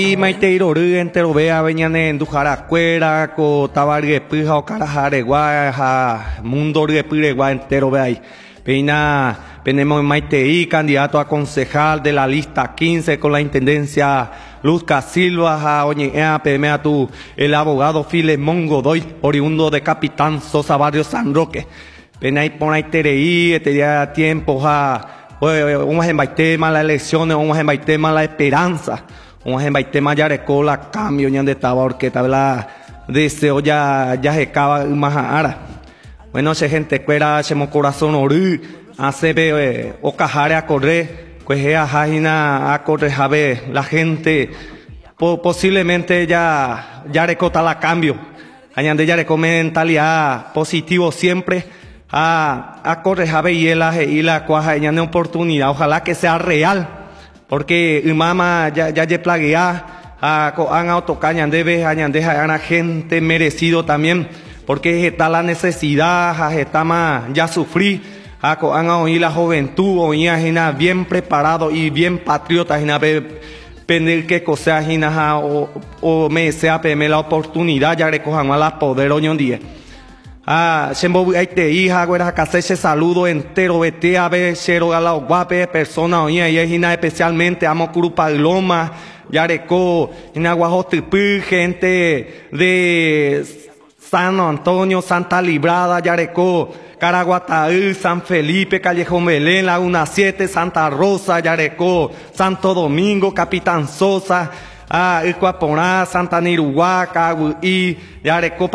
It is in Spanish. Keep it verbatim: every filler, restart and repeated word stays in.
Y maiteiro ru entero vea veñane endujara cuera co tabargue pija o carajare ha mundo repire entero ve ahí. Peina tenemos Maitei, candidato a concejal de la lista quince con la intendencia Luzca Silva, a Oñea, Pemea tu, el abogado Filemón Godoy, oriundo de Capitán Sosa Barrio San Roque. Pena y por ahí terei, este día tiempo, ja, vamos a embaiter más las elecciones, vamos a embaiter más la esperanza. Vamos a embaiter más ya recola cambio, ya de estaba orqueta, la deseo ya, ya se acaba más ahora. Bueno, se gente cuera, se mo corazón oru, hace ve, o cajare a correr, pues ella jajina a correr, a ver, la gente, po, posiblemente ya, ya recota la cambio. Añade ya recoge mentalidad positivo siempre, a, a correr, a ver, y la, y la cuaja, y una oportunidad, ojalá que sea real. Porque mamá ya ya ya plaguea a han autocaña debe añande a gente merecido también porque está la necesidad está más ya sufrí a han oír la juventud oí a bien preparado y bien patriota a pedir que cosa o o me sea peme la oportunidad ya recojan a la poder hoy en día. Ah, sembo te hija, güera, que hace saludo entero, vete a ver, cero gala guape, persona, oye, y es especialmente, amo Curupa Loma, Yareco, en Aguajotipí, gente de San Antonio, Santa Librada, Yareco, Caraguataí, San Felipe, Callejón Belén, Laguna siete, Santa Rosa, Yareco, Santo Domingo, Capitán Sosa, ah, Icuaporá, Santa Niruhuaca, y Yareco,